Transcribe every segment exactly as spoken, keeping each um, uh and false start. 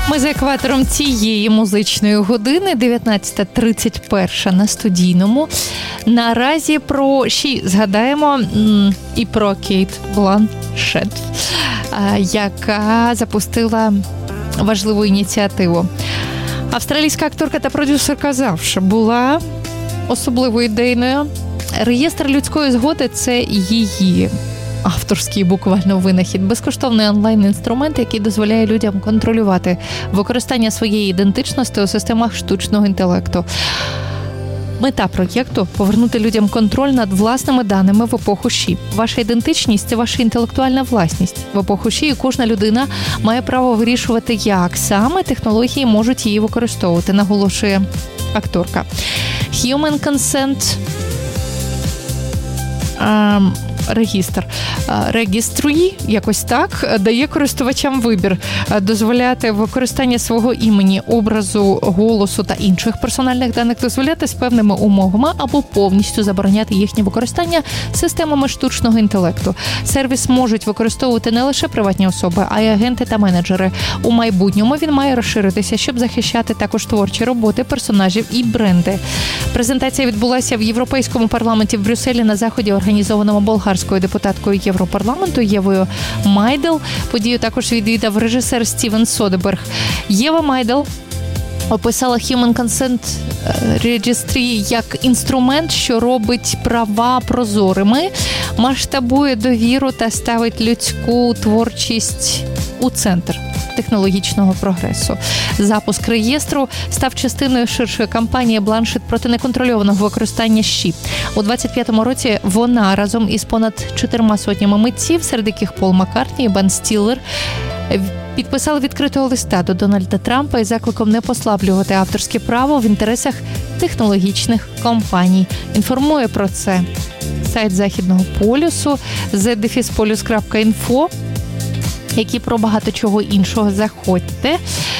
Ми за екватором цієї музичної години, дев'ятнадцята тридцять один на студійному. Наразі про Ші згадаємо і про Кейт Бланшетт, яка запустила важливу ініціативу. Австралійська акторка та продюсерка завжди була особливо ідейною. Реєстр людської згоди – це її авторський буквально винахід. Безкоштовний онлайн-інструмент, який дозволяє людям контролювати використання своєї ідентичності у системах штучного інтелекту. Мета проєкту – повернути людям контроль над власними даними в епоху Ші. Ваша ідентичність – це ваша інтелектуальна власність. В епоху Ші кожна людина має право вирішувати, як саме технології можуть її використовувати, наголошує акторка. Human Consent um, Регістр. Регіструї, якось так, дає користувачам вибір дозволяти використання свого імені, образу, голосу та інших персональних даних, дозволяти з певними умовами або повністю забороняти їхнє використання системами штучного інтелекту. Сервіс можуть використовувати не лише приватні особи, а й агенти та менеджери. У майбутньому він має розширитися, щоб захищати також творчі роботи, персонажів і бренди. Презентація відбулася в Європейському парламенті в Брюсселі на заході, організованому болгарською депутаткою Європарламенту Євою Майдел. Подію також відвідав режисер Стівен Содерберг. Єва Майдел описала Human Consent Registry як інструмент, що робить права прозорими, масштабує довіру та ставить людську творчість у центр технологічного прогресу. Запуск реєстру став частиною ширшої кампанії Бланшетт проти неконтрольованого використання Ші. У двадцять п'ятому році вона разом із понад чотирма сотнями митців, серед яких Пол Маккартні і Бен Стіллер, підписали відкритого листа до Дональда Трампа із закликом не послаблювати авторське право в інтересах технологічних компаній. Інформує про це сайт Західного полюсу зет дефіс полюс крапка інфо, які про багато чого іншого. Заходьте.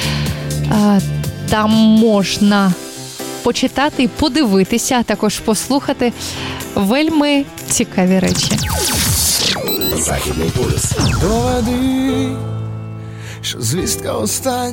Там можна почитати і подивитися, а також послухати вельми цікаві речі. Західний полюс. Доведи, що звістка остання.